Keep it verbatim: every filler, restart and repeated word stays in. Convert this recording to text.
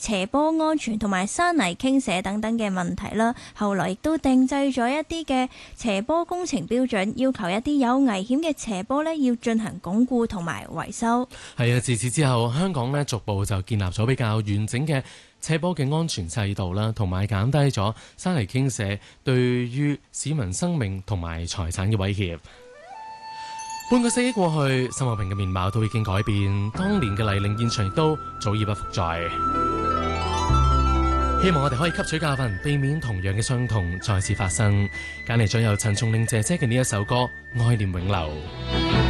斜坡安全同埋山泥傾瀉等等嘅問題啦。後來亦都定製咗一啲嘅斜坡工程標準，要求一啲有危險嘅斜坡呢要進行鞏固同埋維修。 係啊，自此之後，香港呢逐步就建立咗比較完整嘅斜坡嘅安全制度啦，同埋減低咗山泥傾瀉對於市民生命同埋財產嘅威脅。半個世紀過去，秀茂坪嘅面貌都已經改變，當年嘅泥濘現場亦都早已不復在。希望我哋可以吸取教訓，避免同樣嘅傷痛再次發生。揀嚟咗由陳松伶姐姐嘅呢一首歌《愛念永留》。